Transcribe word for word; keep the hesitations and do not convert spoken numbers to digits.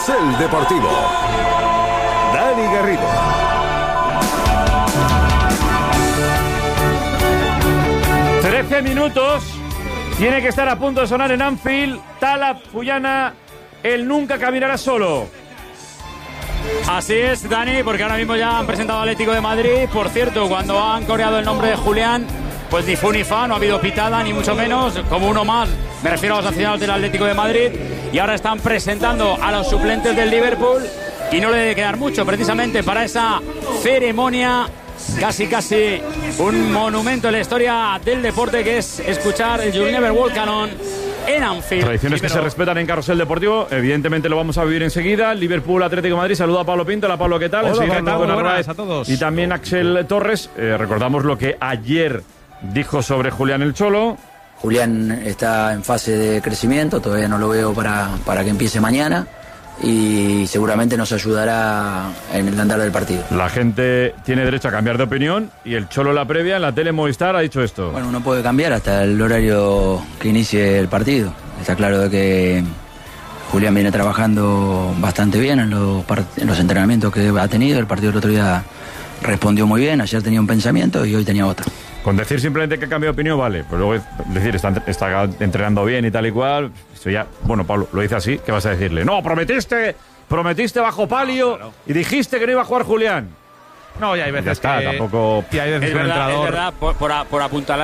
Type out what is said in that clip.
Carrusel Deportivo. Dani Garrido. trece minutos. Tiene que estar a punto de sonar en Anfield. Tala Puyana, él nunca caminará solo. Así es, Dani, porque ahora mismo ya han presentado al Atlético de Madrid. Por cierto, cuando han coreado el nombre de Julián, pues ni fu ni fa, no ha habido pitada, ni mucho menos, como uno más. Me refiero a los aficionados del Atlético de Madrid. Y ahora están presentando a los suplentes del Liverpool. Y no le debe quedar mucho, precisamente, para esa ceremonia. Casi, casi un monumento en la historia del deporte, que es escuchar el You Never Walk Alone en Anfield. Tradiciones que se respetan en Carrusel Deportivo. Evidentemente lo vamos a vivir enseguida. Liverpool, Atlético de Madrid. Saluda a Pablo Pinto. Hola, Pablo, ¿qué tal? Hola, ¿qué tal? Buenas tardes a todos. Y también Axel Torres. Eh, recordamos lo que ayer dijo sobre Julián el Cholo. Julián está en fase de crecimiento. Todavía no lo veo para, para que empiece mañana. Y seguramente nos ayudará en el andar del partido. La gente tiene derecho a cambiar de opinión y el Cholo, la previa, en la tele Movistar, ha dicho esto. Bueno, uno puede cambiar hasta el horario que inicie el partido. Está claro de que Julián viene trabajando bastante bien en los, en los entrenamientos que ha tenido. El partido del otro día respondió muy bien. Ayer tenía un pensamiento y hoy tenía otro. Con decir simplemente que cambia de opinión, vale. Pero luego decir, está, está entrenando bien y tal y cual. Eso ya, bueno, Pablo, lo dice así, ¿qué vas a decirle? No, prometiste, prometiste bajo palio, claro, y dijiste que no iba a jugar Julián. No, y hay veces ya está, que... tampoco... Y hay veces es que un verdad, entrenador... es verdad, por, por, por apuntalar